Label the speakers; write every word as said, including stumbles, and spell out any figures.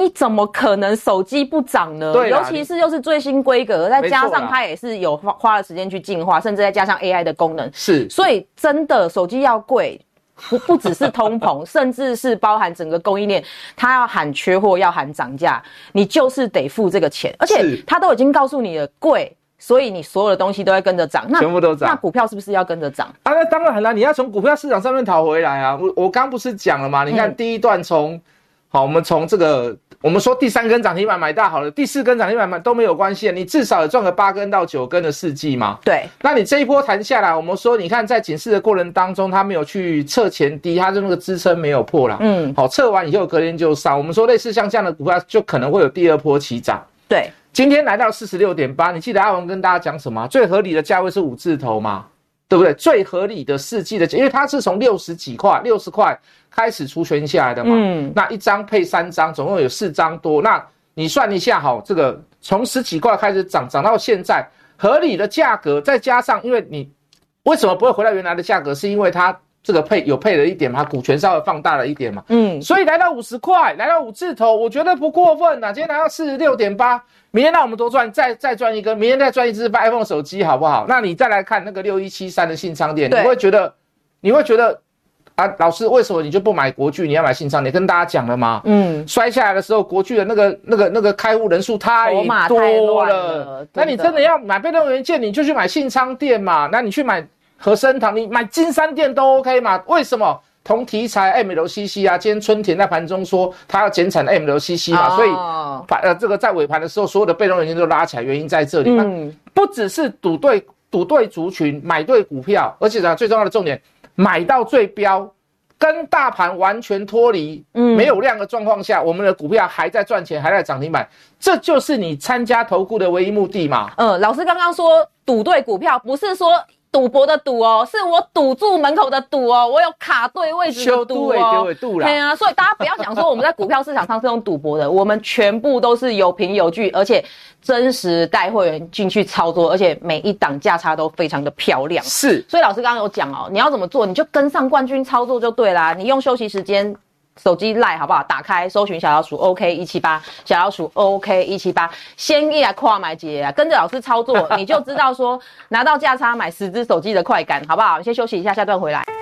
Speaker 1: 你怎么可能手机不涨呢？
Speaker 2: 对，
Speaker 1: 尤其是又是最新规格，再加上它也是有花花了时间去进化，甚至再加上 A I 的功能，
Speaker 2: 是，
Speaker 1: 所以真的手机要贵。不不只是通膨，甚至是包含整个供应链，它要喊缺货，要喊涨价，你就是得付这个钱，而且它都已经告诉你了贵，所以你所有的东西都会跟着涨，那
Speaker 2: 全部都涨，
Speaker 1: 那股票是不是要跟着涨
Speaker 2: 啊？那当然啦，你要从股票市场上面讨回来啊！我我刚不是讲了吗？你看第一段从、嗯、好，我们从这个。我们说第三根涨停板买大好了，第四根涨停板买都没有关系，你至少有赚个八根到九根的世纪嘛。
Speaker 1: 对，
Speaker 2: 那你这一波弹下来，我们说你看在警示的过程当中，它没有去测前低，它的那个支撑没有破啦。嗯，好，测完以后隔天就上。我们说类似像这样的股票，就可能会有第二波起涨。
Speaker 1: 对，
Speaker 2: 今天来到 四十六点八， 你记得阿文跟大家讲什么？最合理的价位是五字头嘛，对不对？最合理的世纪的，因为它是从六十几块、六十块。开始除权下来的嘛，嗯，那一张配三张，总共有四张多。那你算一下哈，这个从十几块开始涨，涨到现在合理的价格，再加上因为你为什么不会回到原来的价格，是因为它这个配有配了一点嘛，股权稍微放大了一点嘛，嗯，所以来到五十块，来到五字头，我觉得不过分啊。今天来到 四十六点八， 明天让我们多赚，再再赚一根，明天再赚一支 iPhone 手机好不好？那你再来看那个六一七三的信昌店，你会觉得你会觉得。啊，老师，为什么你就不买国巨，你要买信昌？你跟大家讲了吗？嗯，摔下来的时候，国巨的那个、那个、那个开户人数太多了，那你真的要买被动元件，你就去买信昌店嘛。那你去买和生堂，你买金山店都 OK 嘛？为什么？同题材 M L C C 啊，今天春田在盘中说他要减产 M L C C 嘛，哦、所以呃这个在尾盘的时候，所有的被动元件都拉起来，原因在这里。嗯，不只是赌对赌对族群，买对股票，而且呢最重要的重点。买到最标，跟大盘完全脱离，嗯，没有量的状况下，我们的股票还在赚钱，还在涨停板，这就是你参加投顾的唯一目的嘛。
Speaker 1: 嗯，老师刚刚说赌对股票，不是说赌博的赌哦，是我堵住门口的堵哦，我有卡对位置的堵哦。对啊，所以大家不要想说我们在股票市场上是用赌博的，我们全部都是有凭有据，而且真实带会员进去操作，而且每一档价差都非常的漂亮。
Speaker 2: 是，
Speaker 1: 所以老师刚刚有讲哦，你要怎么做，你就跟上冠军操作就对啦。你用休息时间。手机 LINE 好不好？打开搜寻小老鼠 OK 一七八， 小老鼠 OK 一七八， 先一来跨买节啊，跟着老师操作，你就知道说拿到价差买十只手机的快感，好不好？先休息一下，下段回来。